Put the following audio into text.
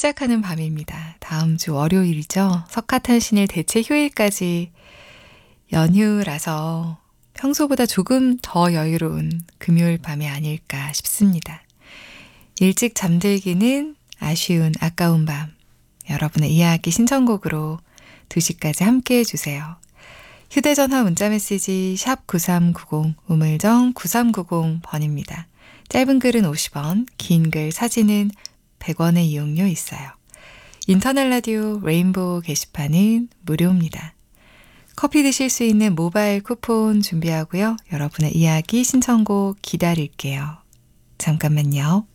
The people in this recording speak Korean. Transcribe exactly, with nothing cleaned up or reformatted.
시작하는 밤입니다. 다음 주 월요일이죠. 석가탄신일 대체 휴일까지 연휴라서 평소보다 조금 더 여유로운 금요일 밤이 아닐까 싶습니다. 일찍 잠들기는 아쉬운 아까운 밤. 여러분의 이야기 신청곡으로 두 시까지 함께 해주세요. 휴대전화 문자메시지 샵 구삼구공 우물정 구삼구공 번입니다. 짧은 글은 오십 원, 긴 글 사진은 백 원의 이용료 있어요. 인터넷 라디오 레인보우 게시판은 무료입니다. 커피 드실 수 있는 모바일 쿠폰 준비하고요. 여러분의 이야기 신청곡 기다릴게요. 잠깐만요.